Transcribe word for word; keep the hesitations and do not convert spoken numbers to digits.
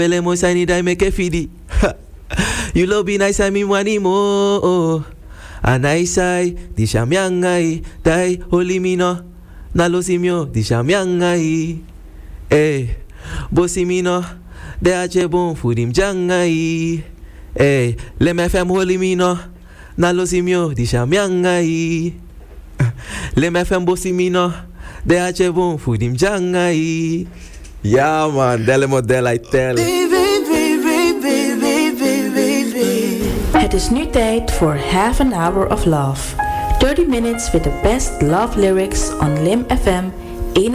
Bele mo sai ni dai me ke fidi. You love be nice I mean wani mo. Anai sai di shamyangai dai holy mino. Na lo simio di shamyangai. Eh, bosi mino de ache bon fudim jangai. Eh, le me fem holy mino. Na lo simio di shamyangai. Le me fem bosi mino de ache bon fudim jangai. Ja man, delle model I tell. Het is nu tijd voor Half an Hour of Love. thirty minutes with the best love lyrics on Lim F M